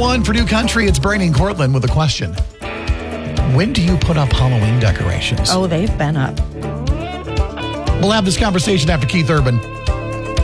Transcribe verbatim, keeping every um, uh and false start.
one for New Country. It's Brainy and Cortland with a question. When do you put up Halloween decorations? Oh, they've been up. We'll have this conversation after Keith Urban.